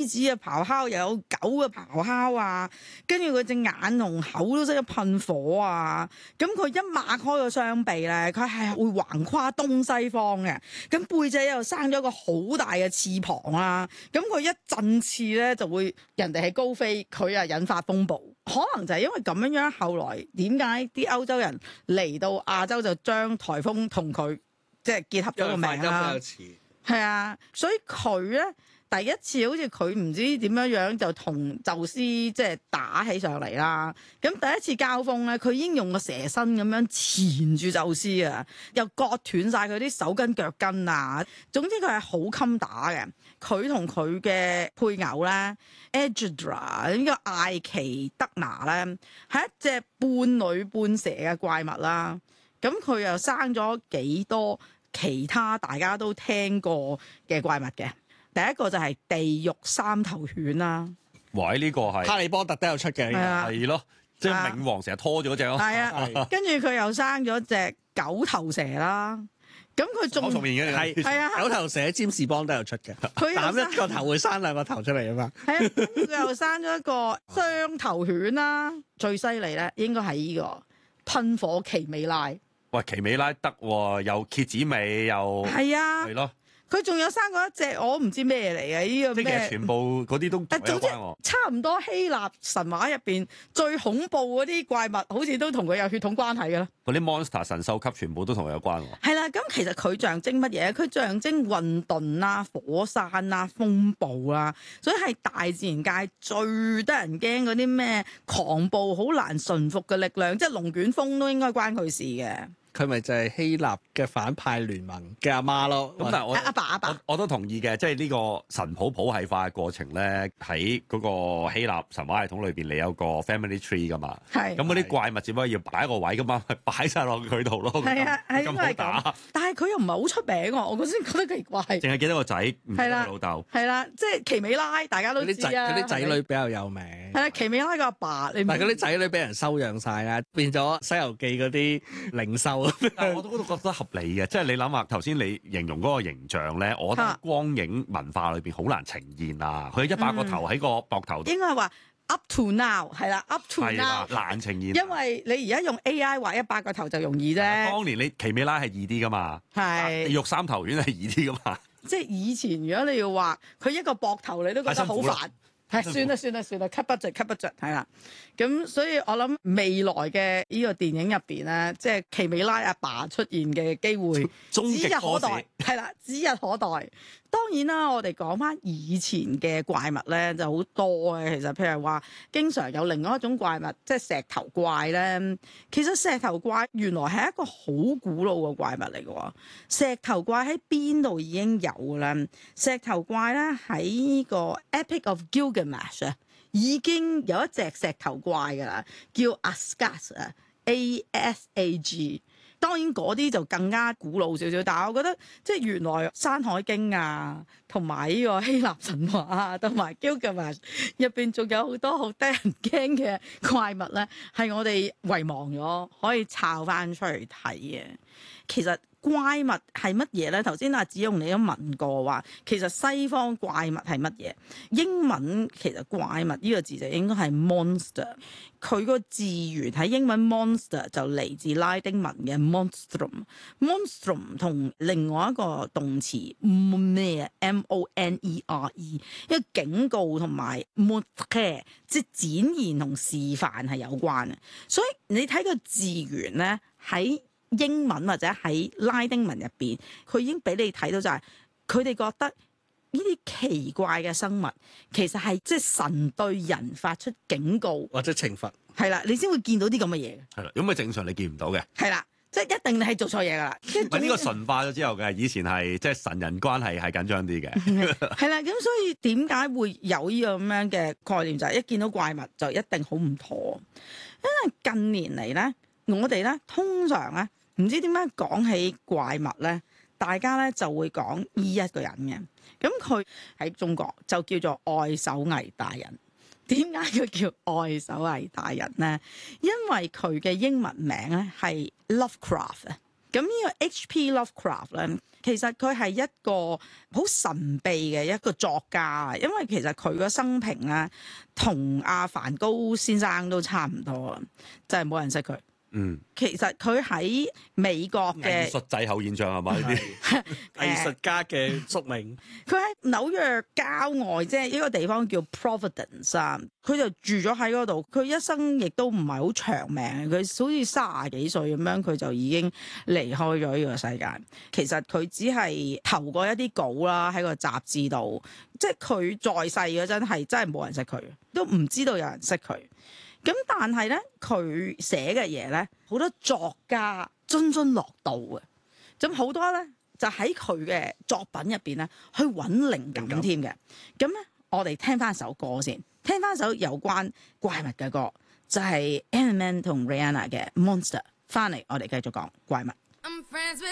子嘅咆哮，又有狗嘅咆哮啊，跟住佢隻眼同口都識得噴火啊，咁佢一擘開個雙臂咧，佢係會橫跨東西方嘅，咁背脊又生咗一個好大嘅翅膀啦，咁佢一振翅咧就會人哋係高飛，佢啊引發風暴，可能就係因為咁樣樣，後來點解啲歐洲人嚟到亞洲就將颱風同佢即係結合咗個名啦？係啊，所以佢咧第一次好似佢唔知點樣樣就同宙斯即係打起上嚟啦。咁第一次交鋒咧，佢已經用個蛇身咁樣纏住宙斯啊，又割斷晒佢啲手筋腳筋啊。總之佢係好襟打嘅。佢同佢嘅配偶咧 Aegidra 呢個艾奇德拿咧係一隻半女半蛇嘅怪物啦。咁佢又生咗幾多其他大家都聽過嘅怪物嘅？第一個就係地獄三頭犬啦。 喂，呢個係哈利波特都有出嘅， 係咯，即係冥王成日拖住嗰隻咯。 係啊，跟住佢又生咗隻九頭蛇啦。咁佢仲係啊， 九頭蛇占士邦都有出嘅。 佢斬一個頭會生兩個頭出嚟啊嘛。 係啊，跟住佢又生咗一個雙頭犬啦。最犀利咧，應該係呢個噴火奇美拉。 喂，奇美拉得喎，又蠍子尾又係啊， 係咯。 佢仲有生過一隻我唔知咩嚟嘅呢個咩？ 即係全部嗰啲都有關喎。 差唔多希臘神話入邊最恐怖嗰啲怪物，好似都同佢有血統關係嘅啦。 嗰啲 monster 神獸級全部都同佢有關喎。 係啦，咁其實佢象徵乜嘢？佢象徵混沌啦、火山啦、風暴啦，所以係大自然界最得人驚嗰啲咩狂暴、好難馴服嘅力量，即係龍捲風都應該關佢事嘅。 佢咪就係希臘嘅反派聯盟嘅阿媽咯。 咁但係阿爸我都同意嘅，即係呢個神譜譜系化嘅過程咧，喺嗰個希臘神話系統裏邊，你有個 family tree 噶嘛。 係。 咁嗰啲怪物只不過要擺一個位噶嘛，咪擺晒落佢度咯。 係啊，係咁好打。 但係佢又唔係好出名喎，我先覺得奇怪。 淨係記得個仔，唔記得個老豆。 係啦，即係奇美拉，大家都知啊。 嗰啲仔女比較有名。 係啦，奇美拉個阿爸，你。 但係嗰啲仔女俾人收養晒啦，變咗《西遊記》嗰啲靈獸。 但我都覺得合理嘅，即係你諗下頭先你形容嗰個形象咧，我覺得光影文化裏邊好難呈現啊！佢100個頭喺個膊頭度， 應該係話 up to now 係啦 ，up to now 難呈現。 因為你而家用 AI 畫100個頭就容易啫。 當年你奇美拉係易啲噶嘛， 係地獄三頭犬係易啲噶嘛。 即係以前如果你要畫佢一個膊頭，你都覺得好煩。係算啦，cut budget 係啦。咁所以我諗未來嘅呢個電影入邊咧，即係奇美拉阿爸出現嘅機會指日可待。係啦，指日可待。當然啦，我哋講翻以前嘅怪物咧就好多嘅。其實譬如話，經常有另外一種怪物，即係石頭怪咧。其實石頭怪原來係一個好古老嘅怪物嚟嘅喎。石頭怪喺邊度已經有嘅啦？石頭怪咧喺呢個 Epic of Gilgamesh 啊，已經有一隻石頭怪㗎啦，叫 Asgard 啊 ，ASAG。當然嗰啲就更加古老少少，但係我覺得即係原來《山海經》啊，同埋呢個希臘神話啊，同埋 Gilgamesh 入邊仲有好多好得人驚嘅怪物咧，係我哋遺忘咗，可以抄翻出嚟睇嘅。其實怪物係乜嘢咧？頭先阿子勇你都問過話，其實西方怪物係乜嘢？英文其實怪物呢個字就應該係 monster， 佢個字源喺英文 monster 就嚟自拉丁文嘅 monstrum 同另外一個動詞咩 monere， 一個警告同埋 montrer 即係展現同示範係有關嘅。所以你睇個字源咧喺英文或者喺拉丁文入邊，佢已經俾你睇到就係佢哋覺得呢啲奇怪嘅生物其實係即係神對人發出警告或者懲罰， 係啦，你先會見到啲咁嘅嘢。 係啦，咁咪正常你見唔到嘅。 係啦，即係一定你係做錯嘢㗎啦。 唔係呢個純化咗之後嘅，以前係即係神人關係係緊張啲嘅。 係啦，咁所以點解會有呢個咁樣嘅概念？就係一見到怪物就一定好唔妥。因為近年嚟咧，我哋咧通常咧。唔知點解講起怪物咧，大家咧就會講呢一個人嘅。咁佢喺中國就叫做愛手藝大人。點解佢叫愛手藝大人咧？因為佢嘅英文名咧係 Lovecraft 啊。 咁呢個 H.P. Lovecraft 咧，其實佢係一個好神秘嘅一個作家，因為其實佢個生平咧同阿梵高先生都差唔多啊，就係冇人識佢。 嗯， 其實佢喺美國嘅藝術祭後現象係咪呢啲？ 藝術家嘅宿命。 佢喺紐約郊外，即係一個地方叫 Providence 啊，佢就住咗喺嗰度。佢一生亦都唔係好長命，佢好似30幾歲咁樣，佢就已經離開咗呢個世界。其實佢只係投過一啲稿啦，喺個雜誌度，即係佢在世嗰陣係真係冇人識佢，都唔知道有人識佢。咁但係咧，佢寫嘅嘢咧，好多作家津津樂道嘅，咁好多咧就喺佢嘅作品入邊咧去揾靈感添嘅。咁咧，我哋聽翻首歌先，聽翻首有關怪物嘅歌，就係 Eminem 同 Rihanna 嘅 Monster。翻嚟我哋繼續講怪物。